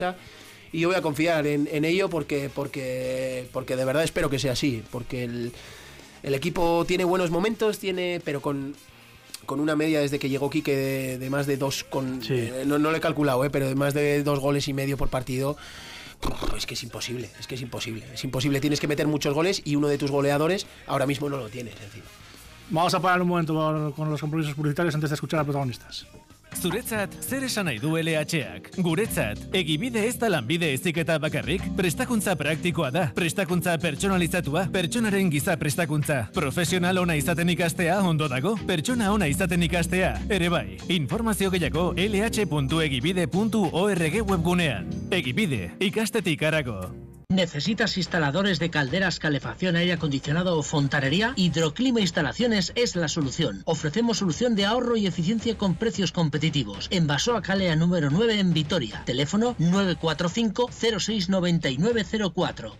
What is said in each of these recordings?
y yo voy a confiar en ello porque de verdad espero que sea así, porque el equipo tiene buenos momentos, pero con una media desde que llegó Quique de más de 2 sí. No lo he calculado, pero de más de 2 goles y medio por partido. Es que es imposible, tienes que meter muchos goles y uno de tus goleadores ahora mismo no lo tienes encima. Vamos a parar un momento con los compromisos publicitarios antes de escuchar a protagonistas. Zuretzat, zer esan nahi du LH-ak? Guretzat, egibide ez da lanbide heziketa bakarrik, prestakuntza praktikoa da, prestakuntza pertsonalizatua, pertsonaren giza prestakuntza, profesional ona izaten ikastea ondo dago, pertsona ona izaten ikastea, ere bai. Informazio gehiago lh.egibide.org webgunean. Egibide, ikastetik harago. ¿Necesitas instaladores de calderas, calefacción, aire acondicionado o fontanería? Hidroclima Instalaciones es la solución. Ofrecemos solución de ahorro y eficiencia con precios competitivos. En Basoa Calea número 9 en Vitoria. Teléfono 945 06 9904.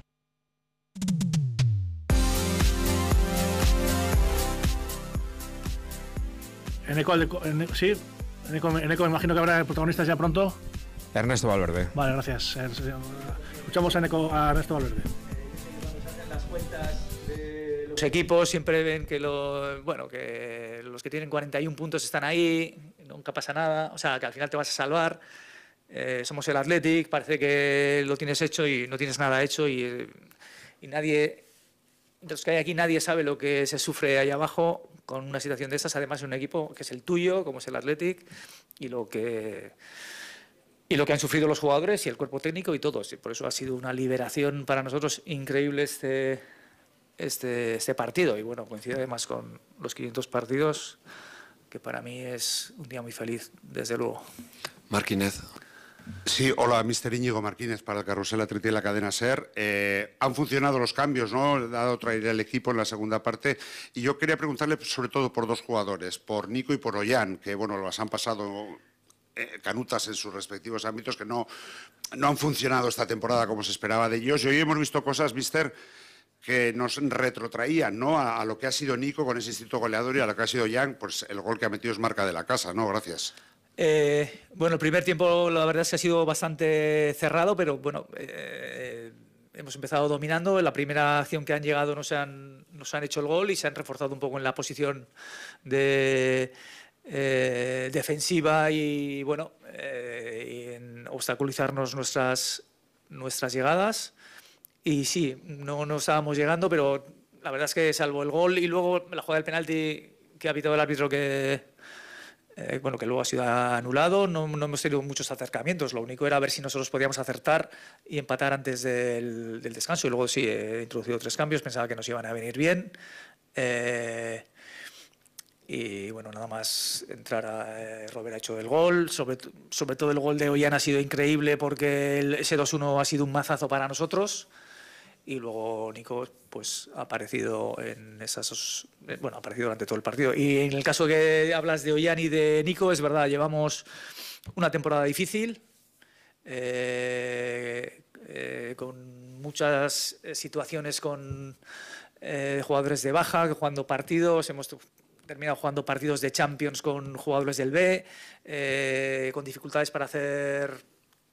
Sí, Eneco, me imagino que habrá protagonistas ya pronto. Ernesto Valverde. Vale, gracias. Escuchamos a Ernesto Valverde. Las cuentas de los equipos siempre ven que los que tienen 41 puntos están ahí, nunca pasa nada, o sea, que al final te vas a salvar. Somos el Athletic, parece que lo tienes hecho y no tienes nada hecho y nadie, de los que hay aquí, nadie sabe lo que se sufre ahí abajo con una situación de estas, además en un equipo que es el tuyo, como es el Athletic, y lo que han sufrido los jugadores y el cuerpo técnico y todos. Y por eso ha sido una liberación para nosotros increíble este partido. Y bueno, coincide además con los 500 partidos, que para mí es un día muy feliz, desde luego. Marquínez. Sí, hola, Mister Íñigo Marquínez para el Carrusel Atleti y la cadena SER. Han funcionado los cambios, ¿no? Ha dado otra idea al equipo en la segunda parte. Y yo quería preguntarle sobre todo por dos jugadores, por Nico y por Ollán, que bueno, las han pasado canutas en sus respectivos ámbitos, que no han funcionado esta temporada como se esperaba de ellos. Y hoy hemos visto cosas, mister, que nos retrotraían, ¿no?, a lo que ha sido Nico con ese instinto goleador y a lo que ha sido Ollán, pues el gol que ha metido es marca de la casa, ¿no? Gracias. Bueno, el primer tiempo la verdad es que ha sido bastante cerrado, pero bueno, hemos empezado dominando. En la primera acción que han llegado nos han hecho el gol y se han reforzado un poco en la posición defensiva y bueno, y en obstaculizarnos nuestras llegadas. Y sí, no estábamos llegando, pero la verdad es que salvo el gol y luego la jugada del penalti que ha pitado el árbitro que luego ha sido anulado, no hemos tenido muchos acercamientos. Lo único era ver si nosotros podíamos acertar y empatar antes del descanso. Y luego sí, he introducido 3 cambios, pensaba que nos iban a venir bien. Y bueno, nada más entrar, Robert ha hecho el gol. Sobre todo el gol de Ollán ha sido increíble porque ese 2-1 ha sido un mazazo para nosotros. Y luego Nico pues ha aparecido ha aparecido durante todo el partido. Y en el caso que hablas de Ollán y de Nico, es verdad, llevamos una temporada difícil, con muchas situaciones con jugadores de baja, jugando partidos, hemos terminado jugando partidos de Champions con jugadores del B, con dificultades para hacer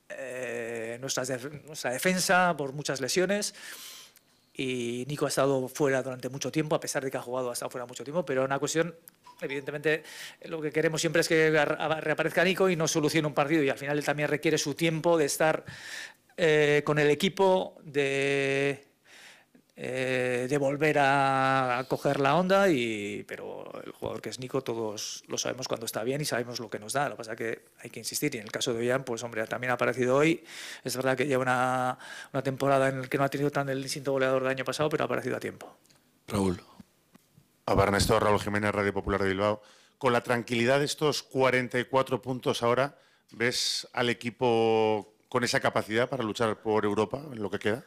nuestra defensa por muchas lesiones. Y Nico ha estado fuera durante mucho tiempo, a pesar de que ha jugado, ha estado fuera mucho tiempo, pero una cuestión, evidentemente, lo que queremos siempre es que reaparezca Nico y nos solucione un partido, y al final él también requiere su tiempo de estar con el equipo, de volver a coger la onda, pero el jugador que es Nico todos lo sabemos cuando está bien y sabemos lo que nos da. Lo que pasa es que hay que insistir, y en el caso de Ollán, pues hombre, también ha aparecido hoy. Es verdad que lleva una temporada en la que no ha tenido tan el instinto goleador del año pasado, pero ha aparecido a tiempo. Raúl. Ernesto, Raúl Jiménez, Radio Popular de Bilbao. Con la tranquilidad de estos 44 puntos ahora, ¿ves al equipo con esa capacidad para luchar por Europa en lo que queda?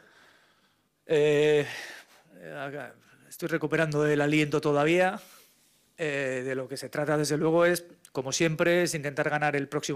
Estoy recuperando el aliento todavía. De lo que se trata, desde luego, es, como siempre, es intentar ganar el próximo